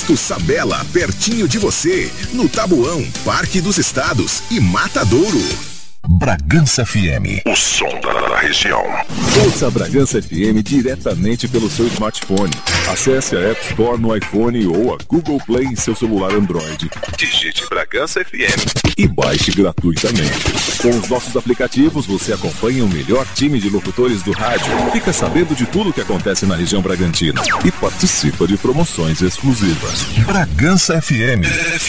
Posto Sabela, pertinho de você, no Tabuão, Parque dos Estados e Matadouro. Bragança FM, o som da região. Ouça a Bragança FM diretamente pelo seu smartphone. Acesse a App Store no iPhone ou a Google Play em seu celular Android. Digite Bragança FM e baixe gratuitamente. Com os nossos aplicativos, você acompanha o melhor time de locutores do rádio, fica sabendo de tudo o que acontece na região Bragantina e participa de promoções exclusivas. Bragança FM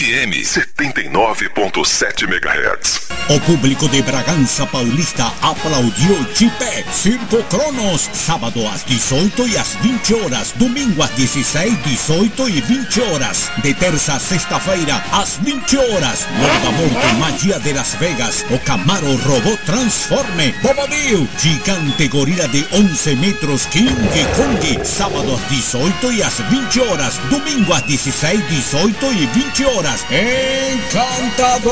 79.7 MHz. O público de Bragança Paulista aplaudiu de pé. Circo Cronos, sábado às 18 e às 20 horas, domingo às 16, 18 e 20 horas, de terça a sexta-feira às 20 horas. Morda Morte, Magia de Las Vegas, o Camaro Robô Transforme, Bobadil, gigante gorila de 11 metros, King Kong, sábado às 18 e às 20 horas, domingo às 16, 18 e 20 horas. Encantador!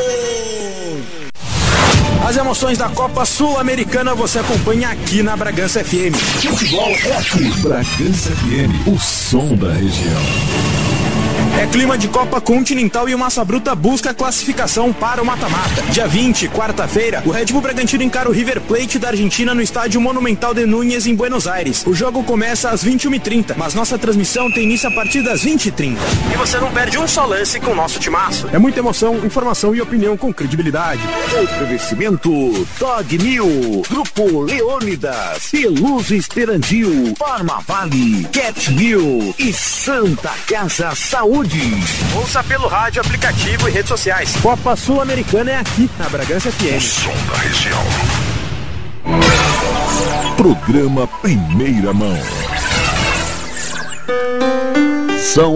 As emoções da Copa Sul-Americana você acompanha aqui na Bragança FM. Futebol é aqui, Bragança FM, o som da região. É clima de Copa Continental e o Massa Bruta busca a classificação para o mata-mata. Dia 20, quarta-feira, o Red Bull Bragantino encara o River Plate da Argentina no estádio Monumental de Núñez, em Buenos Aires. O jogo começa às 21h30, mas nossa transmissão tem início a partir das 20h30. E você não perde um só lance com o nosso timaço. É muita emoção, informação e opinião com credibilidade. Oferecimento Dog Mil, Grupo Leônidas, Peluz Esperandil, Farma Vale, Cat Mil e Santa Casa Saúde. Ouça pelo rádio, aplicativo e redes sociais. Copa Sul-Americana é aqui na Bragança FM. O som da região. Programa Primeira Mão. São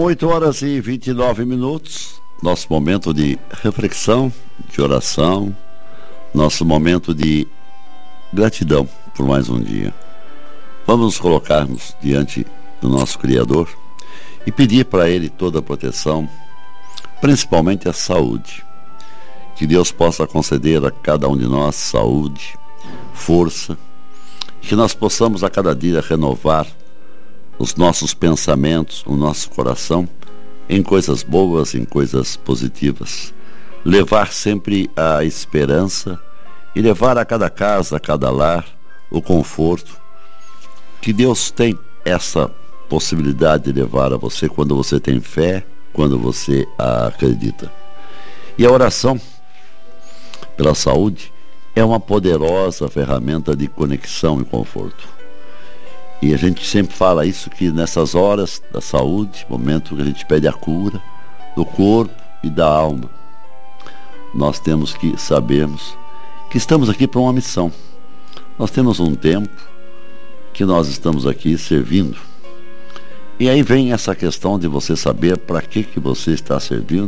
8h29. Nosso momento de reflexão, de oração, nosso momento de gratidão por mais um dia. Vamos nos colocarmos diante do nosso Criador e pedir para Ele toda a proteção, principalmente a saúde. Que Deus possa conceder a cada um de nós saúde, força, que nós possamos a cada dia renovar os nossos pensamentos, o nosso coração, em coisas boas, em coisas positivas. Levar sempre a esperança e levar a cada casa, a cada lar, o conforto que Deus tem essa possibilidade de levar a você quando você tem fé, quando você acredita. E a oração pela saúde é uma poderosa ferramenta de conexão e conforto. E a gente sempre fala isso, que nessas horas da saúde, momento que a gente pede a cura do corpo e da alma, nós temos que sabermos que estamos aqui para uma missão. Nós temos um tempo que nós estamos aqui servindo. E aí vem essa questão de você saber para que você está servindo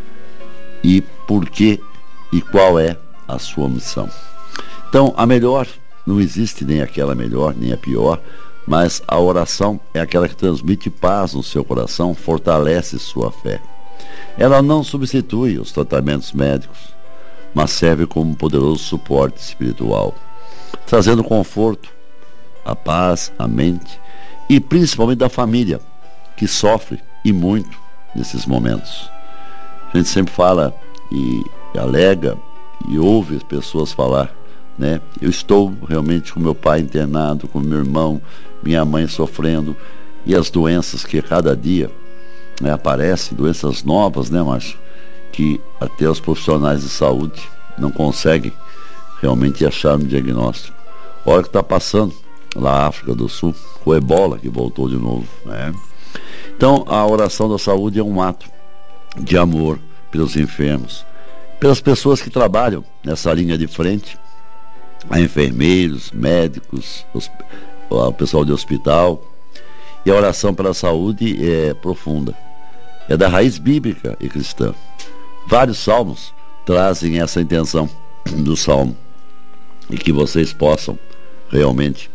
e por que e qual é a sua missão. Então, a melhor, não existe nem aquela melhor, nem a pior, mas a oração é aquela que transmite paz no seu coração, fortalece sua fé. Ela não substitui os tratamentos médicos, mas serve como um poderoso suporte espiritual, trazendo conforto, a paz, a mente, e principalmente da família, que sofre e muito nesses momentos. A gente sempre fala e alega e ouve as pessoas falar, né? Eu estou realmente com meu pai internado, com meu irmão, minha mãe sofrendo, e as doenças que a cada dia, né, aparecem, doenças novas, né, Márcio? Que até os profissionais de saúde não conseguem realmente achar um diagnóstico. Olha o que está passando lá na África do Sul, com o ebola que voltou de novo, né? Então a oração da saúde é um ato de amor pelos enfermos, pelas pessoas que trabalham nessa linha de frente, a enfermeiros, médicos, o pessoal de hospital. E a oração pela saúde é profunda, é da raiz bíblica e cristã. Vários salmos trazem essa intenção do salmo, e que vocês possam realmente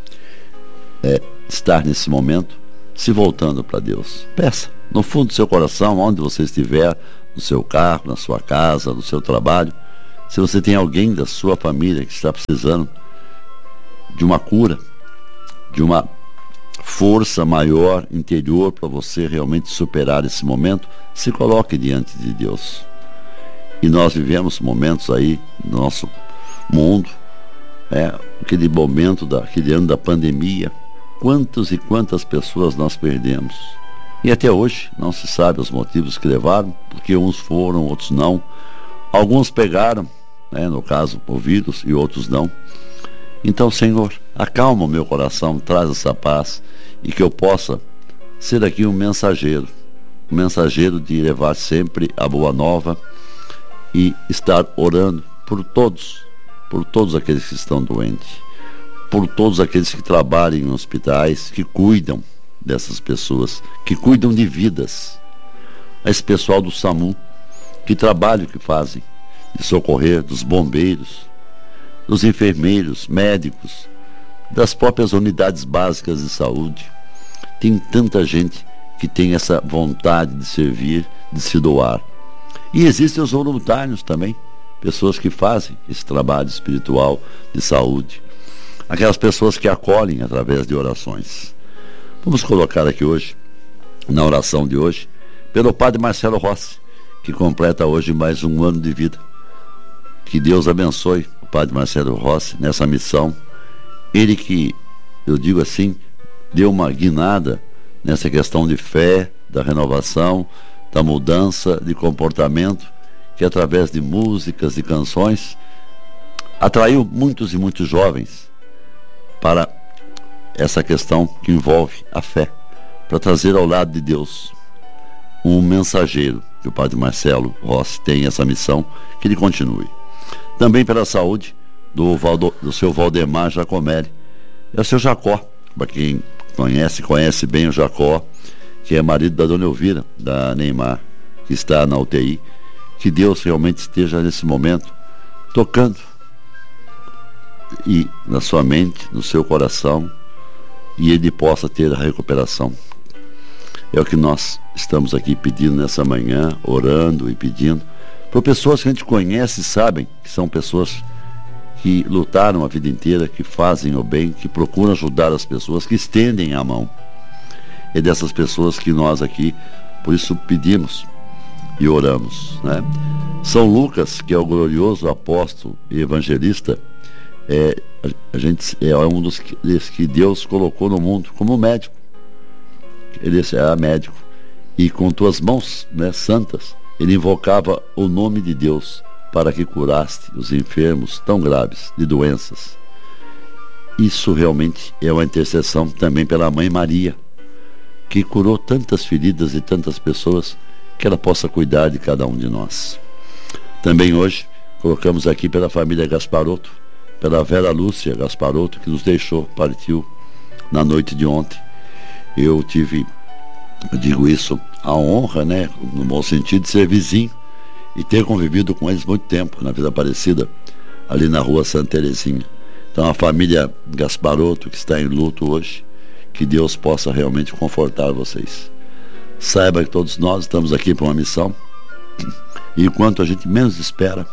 estar nesse momento se voltando para Deus. Peça no fundo do seu coração, onde você estiver, no seu carro, na sua casa, no seu trabalho, se você tem alguém da sua família que está precisando de uma cura, de uma força maior, interior, para você realmente superar esse momento, se coloque diante de Deus. E nós vivemos momentos aí no nosso mundo, aquele momento, aquele ano da pandemia, quantas e quantas pessoas nós perdemos. E até hoje não se sabe os motivos que levaram, porque uns foram, outros não. Alguns pegaram, no caso, o vírus, e outros não. Então, Senhor, acalma o meu coração, traz essa paz, e que eu possa ser aqui um mensageiro de levar sempre a boa nova e estar orando por todos aqueles que estão doentes, por todos aqueles que trabalham em hospitais, que cuidam dessas pessoas, que cuidam de vidas. Esse pessoal do SAMU, que trabalho que fazem, de socorrer, dos bombeiros, dos enfermeiros, médicos, das próprias unidades básicas de saúde. Tem tanta gente que tem essa vontade de servir, de se doar. E existem os voluntários também, pessoas que fazem esse trabalho espiritual de saúde. Aquelas pessoas que acolhem através de orações. Vamos colocar aqui hoje, na oração de hoje, pelo Padre Marcelo Rossi, que completa hoje mais um ano de vida. Que Deus abençoe o Padre Marcelo Rossi nessa missão. Ele que, eu digo assim, deu uma guinada nessa questão de fé, da renovação, da mudança de comportamento, que através de músicas e canções atraiu muitos e muitos jovens para essa questão que envolve a fé, para trazer ao lado de Deus um mensageiro, que o Padre Marcelo Rossi tem essa missão, que ele continue. Também pela saúde do seu Valdemar Giacomelli, é o seu Jacó, para quem conhece bem o Jacó, que é marido da Dona Elvira, da Neymar, que está na UTI. Que Deus realmente esteja nesse momento tocando e na sua mente, no seu coração, e ele possa ter a recuperação. É o que nós estamos aqui pedindo nessa manhã, orando e pedindo por pessoas que a gente conhece e sabem que são pessoas que lutaram a vida inteira, que fazem o bem, que procuram ajudar as pessoas, que estendem a mão. É dessas pessoas que nós aqui, por isso pedimos e oramos, São Lucas, que é o glorioso apóstolo e evangelista, é um dos que Deus colocou no mundo como médico. Ele era médico, e com tuas mãos santas, ele invocava o nome de Deus para que curaste os enfermos tão graves de doenças. Isso realmente é uma intercessão também pela Mãe Maria, que curou tantas feridas de tantas pessoas, que ela possa cuidar de cada um de nós. Também hoje colocamos aqui pela família Gasparotto, pela Vera Lúcia Gasparotto, que nos deixou, partiu na noite de ontem. Eu digo isso, a honra, no bom sentido, de ser vizinho e ter convivido com eles muito tempo na Vida Aparecida, ali na rua Santa Terezinha. Então a família Gasparotto, que está em luto hoje, que Deus possa realmente confortar vocês. Saiba que todos nós estamos aqui para uma missão, e enquanto a gente menos espera,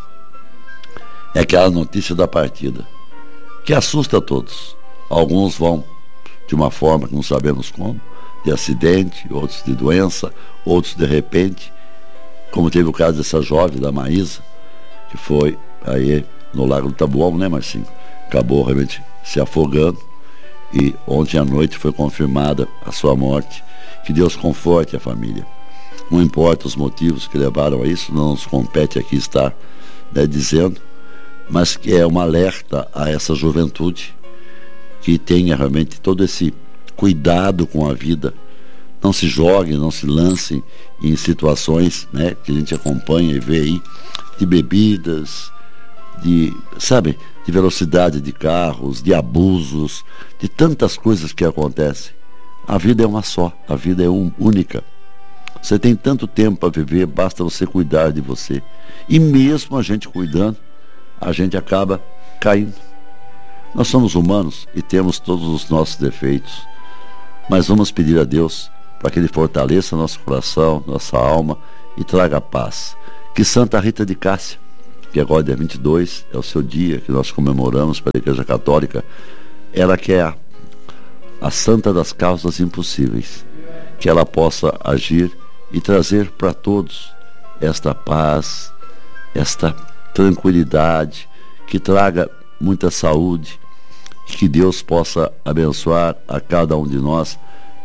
é aquela notícia da partida, que assusta a todos. Alguns vão de uma forma que não sabemos como, de acidente, outros de doença, outros de repente, como teve o caso dessa jovem, da Maísa, que foi aí no Lago do Tabuão, Marcinho? Acabou realmente se afogando, e ontem à noite foi confirmada a sua morte. Que Deus conforte a família. Não importa os motivos que levaram a isso, não nos compete aqui estar dizendo, mas que é um alerta a essa juventude, que tenha realmente todo esse cuidado com a vida. Não se jogue, não se lance em situações que a gente acompanha e vê aí, de bebidas, de velocidade de carros, de abusos, de tantas coisas que acontecem. A vida é uma só, a vida é única. Você tem tanto tempo para viver, basta você cuidar de você. E mesmo a gente cuidando, a gente acaba caindo. Nós somos humanos e temos todos os nossos defeitos, mas vamos pedir a Deus para que Ele fortaleça nosso coração, nossa alma e traga paz. Que Santa Rita de Cássia, que agora dia 22 é o seu dia que nós comemoramos para a Igreja Católica, ela que é a santa das causas impossíveis, que ela possa agir e trazer para todos esta paz, esta tranquilidade, que traga muita saúde, e que Deus possa abençoar a cada um de nós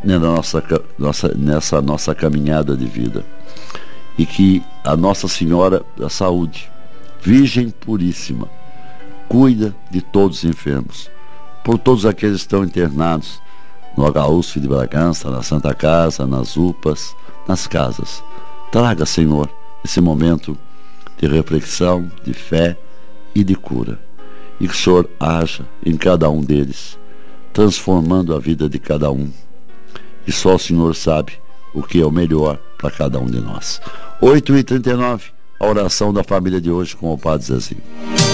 nessa nossa caminhada de vida. E que a Nossa Senhora da Saúde, Virgem Puríssima, cuida de todos os enfermos, por todos aqueles que estão internados no HUSF de Bragança, na Santa Casa, nas UPAs, nas casas. Traga, Senhor, esse momento de reflexão, de fé e de cura. E que o Senhor haja em cada um deles, transformando a vida de cada um. E só o Senhor sabe o que é o melhor para cada um de nós. 8h39, a oração da família de hoje com o Padre Zezinho.